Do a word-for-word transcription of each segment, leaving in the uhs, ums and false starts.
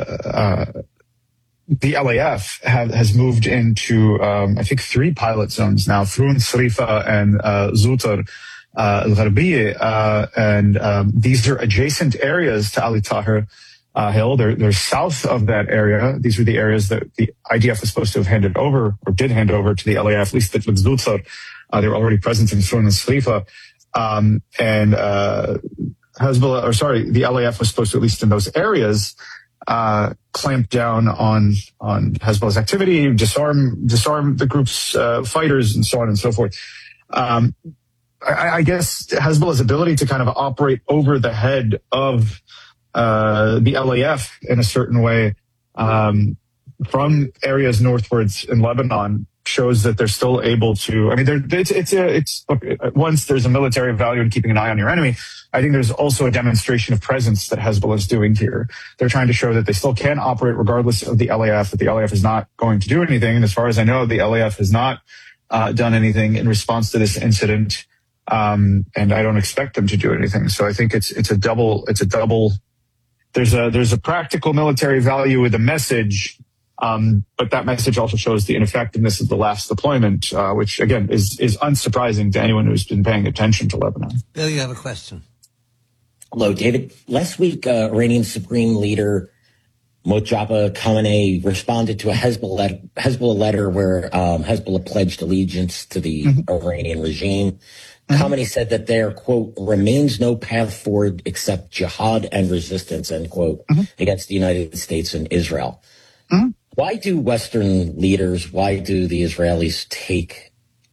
uh, the L A F have, has moved into, um, I think, three pilot zones now, Frun, Srifa, and uh, Zutar uh, al-Gharbiyya. Uh, and um, these are adjacent areas to Ali Tahrir uh, Hill. They're, they're south of that area. These were the areas that the I D F was supposed to have handed over, or did hand over to the L A F, at least with Zutar. Uh, they were already present in Frun and Srifa. Um, and uh, Hezbollah, or sorry, the L A F was supposed to, at least in those areas, uh, clamp down on on Hezbollah's activity, disarm disarm the group's uh, fighters, and so on and so forth. Um, I, I guess Hezbollah's ability to kind of operate over the head of uh, the L A F in a certain way um, from areas northwards in Lebanon shows that they're still able to. I mean, it's it's a, it's look, once there's a military value in keeping an eye on your enemy, I think there's also a demonstration of presence that Hezbollah is doing here. They're trying to show that they still can operate regardless of the L A F, that the L A F is not going to do anything. And as far as I know, the L A F has not uh, done anything in response to this incident, um, and I don't expect them to do anything. So I think it's it's a double it's a double. There's a there's a practical military value with a message. Um, but that message also shows the ineffectiveness of the last deployment, uh, which, again, is, is unsurprising to anyone who's been paying attention to Lebanon. Bill, you have a question. Hello, David. Last week, uh, Iranian Supreme Leader Mojtaba Khamenei responded to a Hezbollah, letter, Hezbollah letter where um, Hezbollah pledged allegiance to the mm-hmm. Iranian regime. Mm-hmm. Khamenei said that there, quote, remains no path forward except jihad and resistance, end quote, mm-hmm. against the United States and Israel. Mm-hmm. Why do Western leaders, why do the Israelis take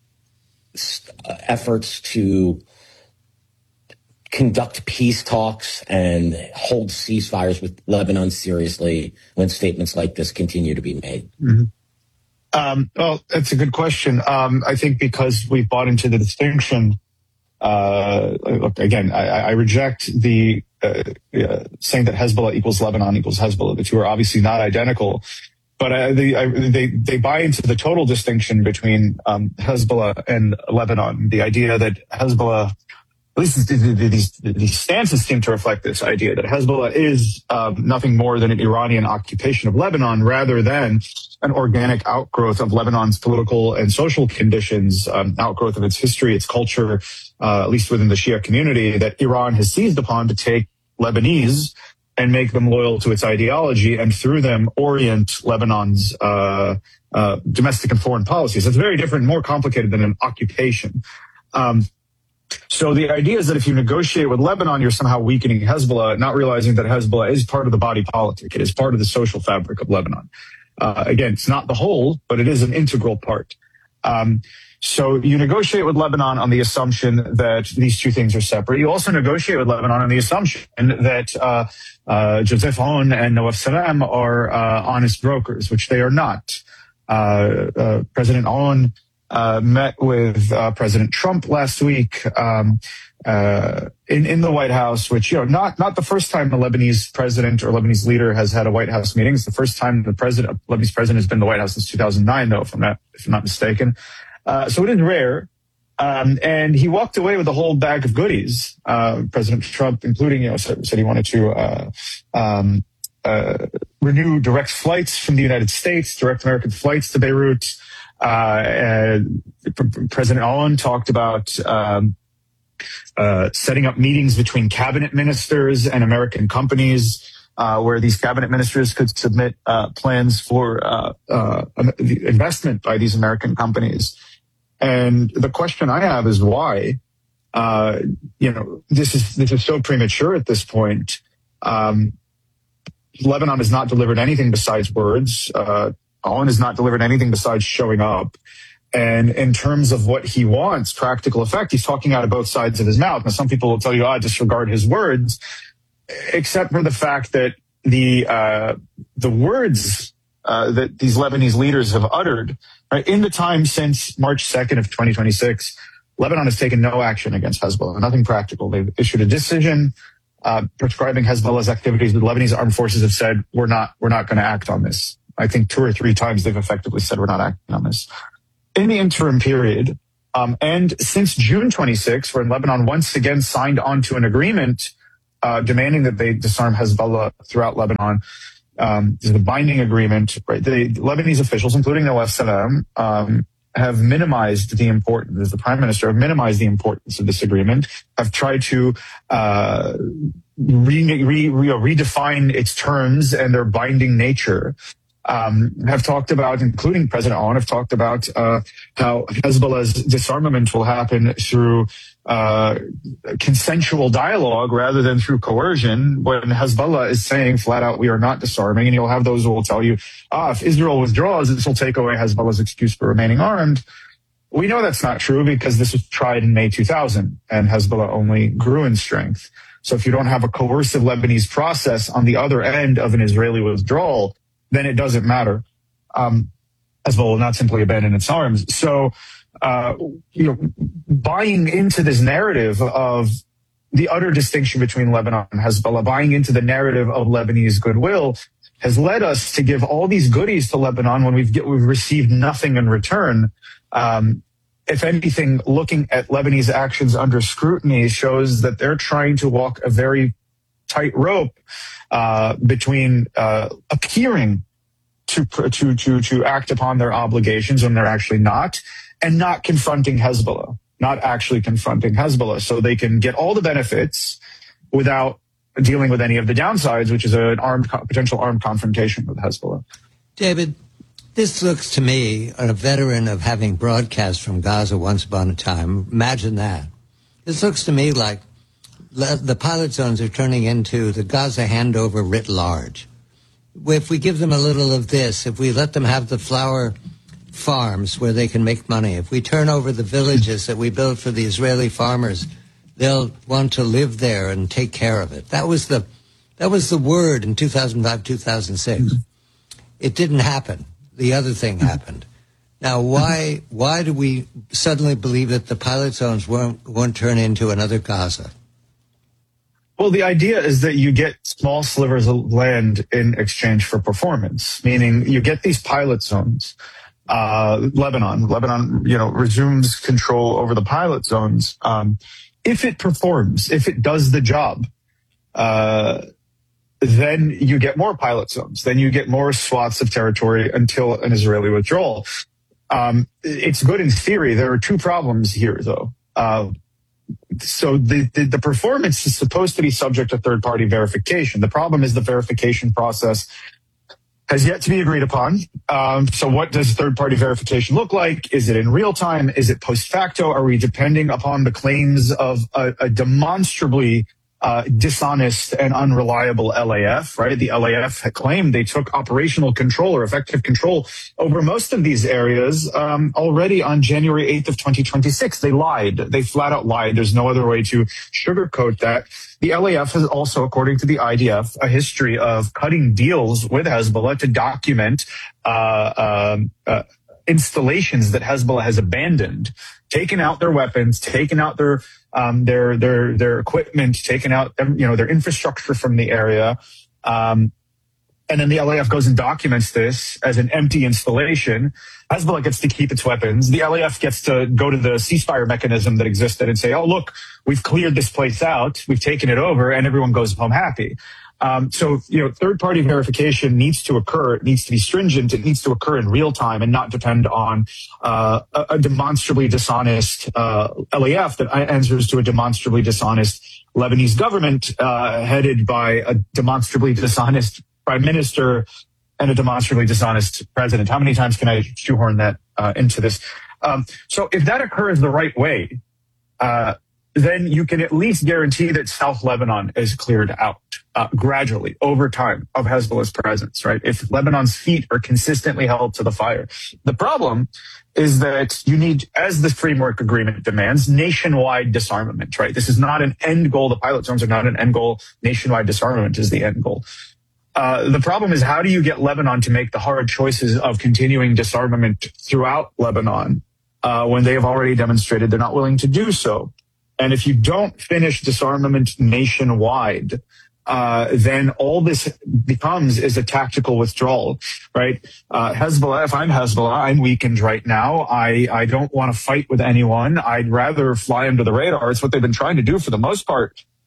efforts to conduct peace talks and hold ceasefires with Lebanon seriously when statements like this continue to be made? Mm-hmm. Um, well, that's a good question. Um, I think because we've bought into the distinction. Uh, look, again, I, I reject the uh, uh, saying that Hezbollah equals Lebanon equals Hezbollah. The two are obviously not identical. But uh, they, I, they they buy into the total distinction between um, Hezbollah and Lebanon. The idea that Hezbollah, at least these, these stances seem to reflect this idea that Hezbollah is um, nothing more than an Iranian occupation of Lebanon rather than an organic outgrowth of Lebanon's political and social conditions, um, outgrowth of its history, its culture, uh, at least within the Shia community, that Iran has seized upon to take Lebanese and make them loyal to its ideology, and through them orient Lebanon's uh, uh, domestic and foreign policies. It's very different, more complicated than an occupation. Um, so the idea is that if you negotiate with Lebanon, you're somehow weakening Hezbollah, not realizing that Hezbollah is part of the body politic. It is part of the social fabric of Lebanon. Uh, again, it's not the whole, but it is an integral part. Um, So you negotiate with Lebanon on the assumption that these two things are separate. You also negotiate with Lebanon on the assumption that uh, uh, Joseph Aoun and Nawaf Salam are uh, honest brokers, which they are not. Uh, uh, President Aoun uh, met with uh, President Trump last week um, uh, in, in the White House, which, you know, not not the first time the Lebanese president or Lebanese leader has had a White House meeting. It's the first time the president, Lebanese president has been in the White House since two thousand nine, though, if I'm not, if I'm not mistaken. Uh, so it is rare. Um, and he walked away with a whole bag of goodies. Uh, President Trump, including, you know, said, said he wanted to, uh, um, uh, renew direct flights from the United States, direct American flights to Beirut. Uh, and President Aoun talked about, um, uh, setting up meetings between cabinet ministers and American companies. Uh, where these cabinet ministers could submit uh, plans for uh, uh, investment by these American companies. And the question I have is why, uh, you know, this is this is so premature at this point. Um, Lebanon has not delivered anything besides words. Uh, Aoun has not delivered anything besides showing up. And in terms of what he wants, practical effect, he's talking out of both sides of his mouth. Now, some people will tell you, "Ah, oh, disregard his words," except for the fact that the uh, the words uh, that these Lebanese leaders have uttered, right, in the time since March second of twenty twenty-six, Lebanon has taken no action against Hezbollah, nothing practical. They've issued a decision uh, prescribing Hezbollah's activities. The Lebanese armed forces have said, we're not we're not going to act on this. I think two or three times they've effectively said we're not acting on this. In the interim period, um, and since June twenty-sixth, when Lebanon once again signed on to an agreement Uh, demanding that they disarm Hezbollah throughout Lebanon. Um, this is a binding agreement, right? The Lebanese officials, including Nawaf Salam, um, have minimized the importance, as the prime minister, have minimized the importance of this agreement, have tried to uh, re, re, re, redefine its terms and their binding nature. Um, have talked about, including President Aoun, have talked about uh, how Hezbollah's disarmament will happen through uh, consensual dialogue rather than through coercion, when Hezbollah is saying flat out, we are not disarming. And you'll have those who will tell you, ah, if Israel withdraws, this will take away Hezbollah's excuse for remaining armed. We know that's not true because this was tried in May two thousand and Hezbollah only grew in strength. So if you don't have a coercive Lebanese process on the other end of an Israeli withdrawal, then it doesn't matter. Um, Hezbollah will not simply abandon its arms. So, uh, you know, buying into this narrative of the utter distinction between Lebanon and Hezbollah, buying into the narrative of Lebanese goodwill, has led us to give all these goodies to Lebanon when we've get, we've received nothing in return. Um, if anything, looking at Lebanese actions under scrutiny shows that they're trying to walk a very tight rope uh, between uh, appearing to, to to to act upon their obligations when they're actually not, and not confronting Hezbollah, not actually confronting Hezbollah, so they can get all the benefits without dealing with any of the downsides, which is an armed potential armed confrontation with Hezbollah. David, this looks to me, a veteran of having broadcast from Gaza once upon a time. Imagine that. This looks to me like the pilot zones are turning into the Gaza handover writ large. If we give them a little of this, if we let them have the flower farms where they can make money, if we turn over the villages that we built for the Israeli farmers, they'll want to live there and take care of it. That was the that was the word in two thousand five, two thousand six. It didn't happen. The other thing happened. Now, why why do we suddenly believe that the pilot zones won't won't turn into another Gaza? Well, the idea is that you get small slivers of land in exchange for performance, meaning you get these pilot zones. Uh, Lebanon, Lebanon, you know, resumes control over the pilot zones. Um, if it performs, if it does the job, uh, then you get more pilot zones. Then you get more swaths of territory until an Israeli withdrawal. Um, it's good in theory. There are two problems here, though. Uh, So the, the, the performance is supposed to be subject to third-party verification. The problem is the verification process has yet to be agreed upon. Um, so what does third-party verification look like? Is it in real time? Is it post facto? Are we depending upon the claims of a, a demonstrably uh, dishonest and unreliable L A F, right? The L A F had claimed they took operational control or effective control over most of these areas um, already on January eighth of twenty twenty-six. They lied. They flat out lied. There's no other way to sugarcoat that. The L A F has also, according to the I D F, a history of cutting deals with Hezbollah to document uh, um, uh, installations that Hezbollah has abandoned, taken out their weapons, taken out their um, their their their equipment, taken out you know their infrastructure from the area, um, and then the L A F goes and documents this as an empty installation. Hezbollah gets to keep its weapons. The L A F gets to go to the ceasefire mechanism that existed and say, "Oh, look, we've cleared this place out, we've taken it over," and everyone goes home happy. Um, so, you know, third-party verification needs to occur. It needs to be stringent. It needs to occur in real time and not depend on uh, a, a demonstrably dishonest uh, L A F that answers to a demonstrably dishonest Lebanese government uh, headed by a demonstrably dishonest prime minister and a demonstrably dishonest president. How many times can I shoehorn that uh, into this? Um, so if that occurs the right way, uh, then you can at least guarantee that South Lebanon is cleared out uh, gradually over time of Hezbollah's presence, right? If Lebanon's feet are consistently held to the fire. The problem is that you need, as the framework agreement demands, nationwide disarmament, right? This is not an end goal. The pilot zones are not an end goal. Nationwide disarmament is the end goal. Uh, the problem is, how do you get Lebanon to make the hard choices of continuing disarmament throughout Lebanon uh, when they have already demonstrated they're not willing to do so? And if you don't finish disarmament nationwide, uh, then all this becomes is a tactical withdrawal, right? Uh, Hezbollah, if I'm Hezbollah, I'm weakened right now. I, I don't want to fight with anyone. I'd rather fly under the radar. It's what they've been trying to do for the most part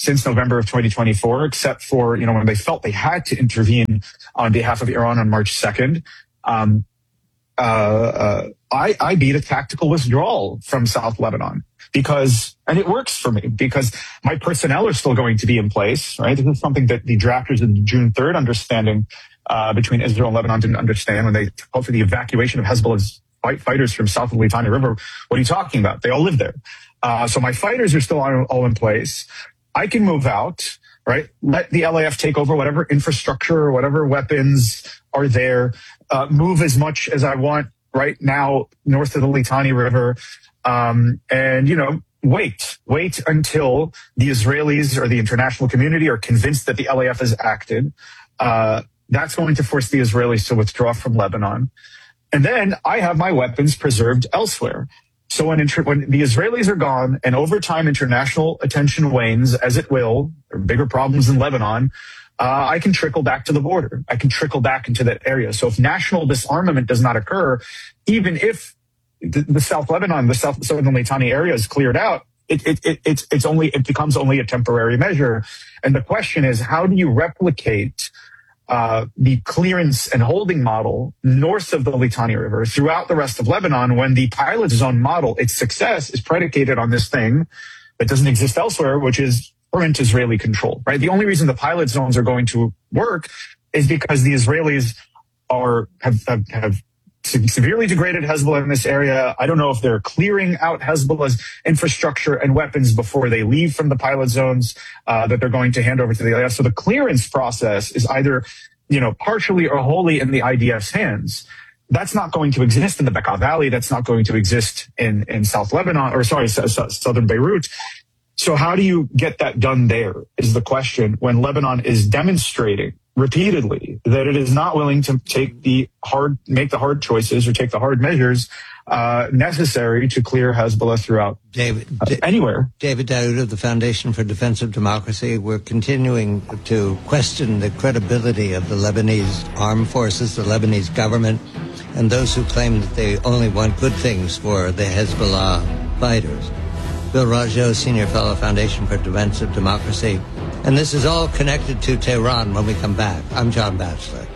since November of twenty twenty-four, except for, you know, when they felt they had to intervene on behalf of Iran on March second. Um, uh, uh, I, I beat a tactical withdrawal from South Lebanon because, and it works for me because my personnel are still going to be in place, right? This is something that the drafters of the June third understanding uh, between Israel and Lebanon didn't understand when they called for the evacuation of Hezbollah's fight fighters from south of the Litani River. What are you talking about? They all live there. Uh, so my fighters are still all in place. I can move out, right? Let the L A F take over whatever infrastructure or whatever weapons are there, uh, move as much as I want right now north of the Litani River, um, and, you know, wait, wait until the Israelis or the international community are convinced that the L A F has acted. Uh, that's going to force the Israelis to withdraw from Lebanon. And then I have my weapons preserved elsewhere. So when, inter- when the Israelis are gone and over time international attention wanes, as it will, there are bigger problems in Lebanon, uh, I can trickle back to the border. I can trickle back into that area. So if national disarmament does not occur, even if the, the South Lebanon, the South Southern Litani area is cleared out, it, it, it, it's, it's only, it becomes only a temporary measure. And the question is, how do you replicate Uh, the clearance and holding model north of the Litani River throughout the rest of Lebanon when the pilot zone model, its success is predicated on this thing that doesn't exist elsewhere, which is current Israeli control, right? The only reason the pilot zones are going to work is because the Israelis are have, have, have severely degraded Hezbollah in this area. I don't know if they're clearing out Hezbollah's infrastructure and weapons before they leave from the pilot zones uh, that they're going to hand over to the L A F. So the clearance process is either, you know, partially or wholly in the I D F's hands. That's not going to exist in the Bekaa Valley. That's not going to exist in, in South Lebanon, or sorry, southern Beirut. So how do you get that done there is the question when Lebanon is demonstrating repeatedly that it is not willing to take the hard, make the hard choices or take the hard measures uh, necessary to clear Hezbollah throughout David, uh, anywhere. David Daoud of the Foundation for Defense of Democracy. We're continuing to question the credibility of the Lebanese armed forces, the Lebanese government, and those who claim that they only want good things for the Hezbollah fighters. Bill Rajo, Senior Fellow, Foundation for Defense of Democracy. And this is all connected to Tehran when we come back. I'm John Batchelor.